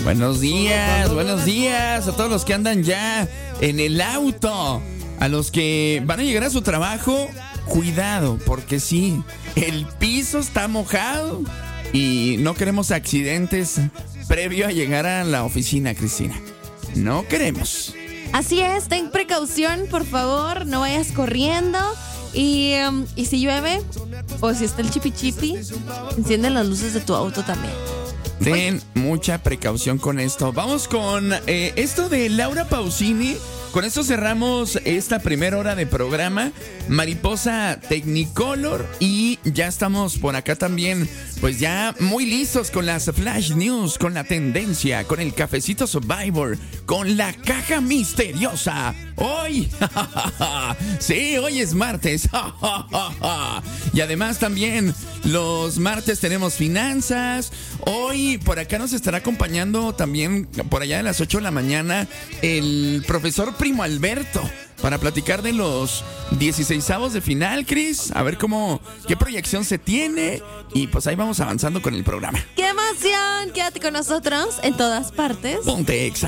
Buenos días a todos los que andan ya en el auto, a los que van a llegar a su trabajo. Cuidado, porque sí, el piso está mojado y no queremos accidentes previo a llegar a la oficina, Cristina. No queremos. Así es, ten precaución, por favor, no vayas corriendo. Y si llueve, o si está el chipi, enciende las luces de tu auto también. Ten mucha precaución con esto. Vamos con esto de Laura Pausini. Con esto cerramos esta primera hora de programa. Mariposa Technicolor. Y ya estamos por acá también, pues ya muy listos con las Flash News, con la tendencia, con el cafecito Survivor, con la caja misteriosa. Hoy, sí, hoy es martes. Y además también los martes tenemos finanzas. Hoy por acá nos estará acompañando también por allá de las 8 de la mañana el profesor Primo Alberto para platicar de los 16avos de final, Cris. A ver qué proyección se tiene. Y pues ahí vamos avanzando con el programa. ¡Qué emoción! Quédate con nosotros en todas partes. Ponte Exa.